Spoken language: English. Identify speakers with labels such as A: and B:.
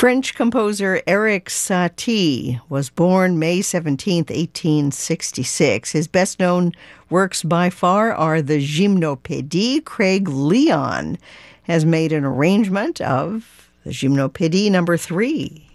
A: French composer Erik Satie was born May 17, 1866. His best-known works by far are the Gymnopédie. Craig Leon has made an arrangement of the Gymnopédie number 3.